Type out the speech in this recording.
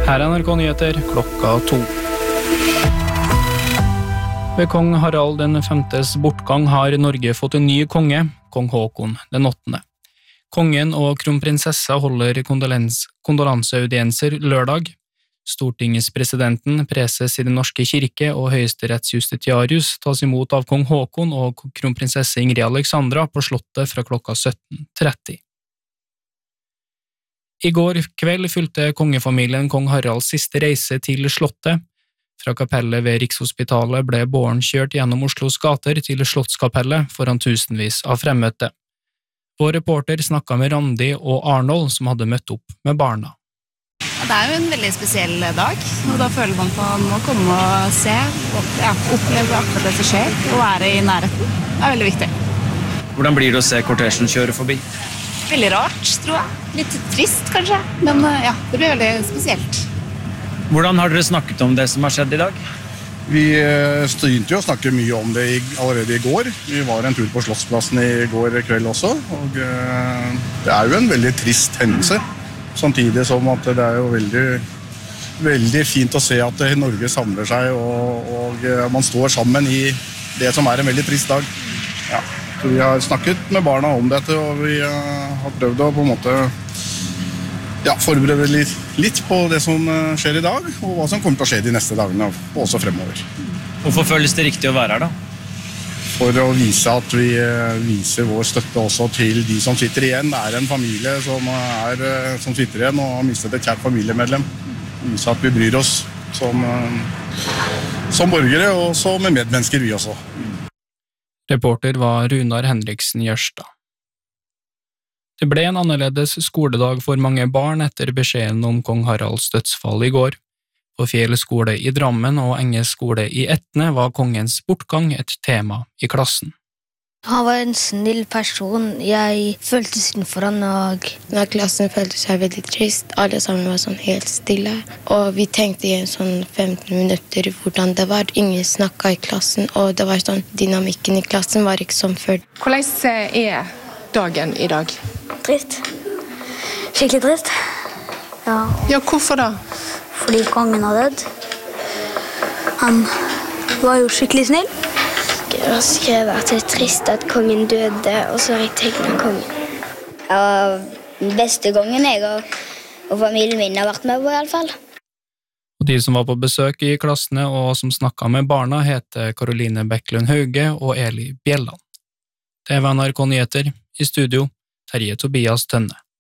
Her NRK Nyheter, klokka 2. Ved kong Harald den 5.s bortgang har Norge fått en ny konge, kong Håkon den 8. Kongen og kronprinsessa holder kondolanseaudienser lørdag. Stortingspresidenten, preses i den norske kirke og høyesterettsjustitiarius tas imot av kong Håkon og kronprinsesse Ingrid Alexandra på slottet fra klokka 17:30. I går kveld fylte kongefamilien kong Haralds siste reise til slottet. Fra kapellet ved Rikshospitalet ble båren kjørt gjennom Oslos gater til Slottskapellet foran tusenvis av fremmøtte. Vår reporter snakket med Randi og Arnold som hadde møtt opp med barna. Det jo en veldig spesiell dag, og da føler man på å komme og se og oppleve akkurat det som skjer, og være i nærheten. Det veldig viktig. Hvordan blir det å se kortesjen kjøre forbi? Veldig rart, tror jeg. Litt trist, kanskje, men ja, det blir veldig spesielt. Hvordan har dere snakket om det som har skjedd i dag? Vi begynte jo å snakke mye om det allerede i går. Vi var en tur på Slottsplassen i går kveld også, og det jo en veldig trist hendelse. Samtidig som at det jo veldig fint å se at Norge samler seg, og man står sammen i det som en veldig trist dag. Ja. Så vi har snakket med barna om dette, og vi har prøvd å på en måte forberede litt på det som skjer i dag, og hva som kommer til å skje de neste dagene, og også fremover. Hvorfor føles det riktig å være her da? For å vise at vi viser vår støtte også til de som sitter igjen. Det en familie som sitter igjen og har mistet et kjært familiemedlem. Vise at vi bryr oss som borgere og som medmennesker vi også. Reporter var Runar Henriksen Jørstad. Det ble en annerledes skoledag for mange barn etter beskjeden om kong Haralds dødsfall i går. På Fjell skole i Drammen og Enge skole i Etne var kongens bortgang et tema i klassen. Han var en snill person. Jeg følte synd for han, og klassen følte seg veldig trist. Alle sammen var sånn helt stille. Og vi tenkte i en sånn 15 minutter hvordan det var. Ingen snakket i klassen, og det var sånn, dynamikken i klassen var ikke som før. Hvordan dagen i dag? Trist. Skikkelig trist. Ja. Ja, hvorfor da? Fordi kongen har dødd. Han var jo skikkelig snill. Jeg skrev at det trist at kongen døde, og så har jeg tegnet kongen. Ja, den beste gangen jeg og familien min har vært med på i alle fall. Og de som var på besøk i klassene og som snakket med barna heter Karoline Bekkelund Hauge og Eli Bjelland. Det var NRK Nyheter, i studio, Terje Tobias Tønne.